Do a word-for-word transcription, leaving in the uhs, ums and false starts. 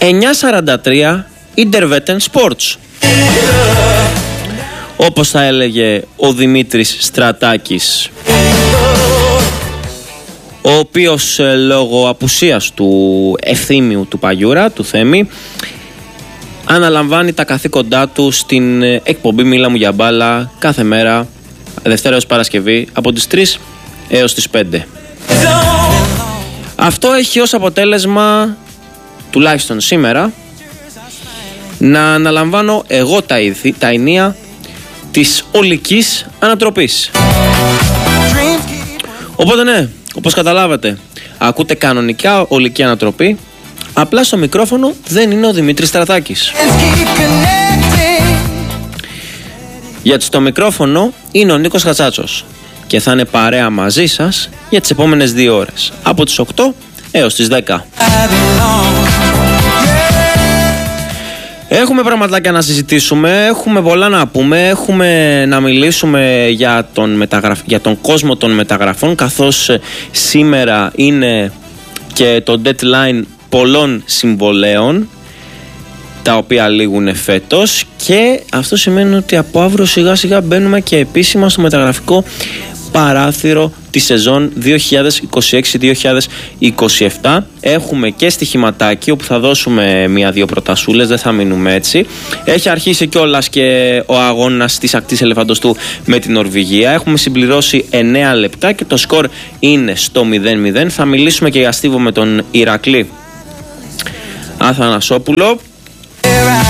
εννιά σαράντα τρία Interwetten Sports. Όπως θα έλεγε ο Δημήτρης Στρατάκης, ο οποίος λόγω απουσίας του ευθύμιου του Παγιούρα, του Θέμη, αναλαμβάνει τα καθήκοντά του στην εκπομπή Μίλα μου για μπάλα κάθε μέρα, Δευτέρα έως Παρασκευή, από τις τρεις έως τις πέντε. Αυτό έχει ως αποτέλεσμα, τουλάχιστον σήμερα, να αναλαμβάνω εγώ τα, ηθι, τα ενία της ολικής ανατροπής. Οπότε ναι, όπως καταλάβατε, ακούτε κανονικά ολική ανατροπή, απλά στο μικρόφωνο δεν είναι ο Δημήτρης Στρατάκης. Γιατί στο μικρόφωνο είναι ο Νίκος Χατσάτσος και θα είναι παρέα μαζί σας για τις επόμενες δύο ώρες, από τις οκτώ έως τις δέκα. Έχουμε πραγματάκια να συζητήσουμε, έχουμε πολλά να πούμε, έχουμε να μιλήσουμε για τον, μεταγραφ... για τον κόσμο των μεταγραφών, καθώς σήμερα είναι και το deadline πολλών συμβολέων, τα οποία λήγουν φέτος, και αυτό σημαίνει ότι από αύριο σιγά σιγά μπαίνουμε και επίσημα στο μεταγραφικό παράθυρο τη σεζόν δύο χιλιάδες είκοσι έξι δύο χιλιάδες είκοσι επτά. Έχουμε και στοιχηματάκι όπου θα δώσουμε μία-δύο προτασούλες, δεν θα μείνουμε έτσι. Έχει αρχίσει κιόλας και ο αγώνας της ακτής ελεφαντοστού με την Νορβηγία. Έχουμε συμπληρώσει εννέα λεπτά και το σκορ είναι στο μηδέν μηδέν. Θα μιλήσουμε και για στίβο με τον Ηρακλή Αθανασόπουλο.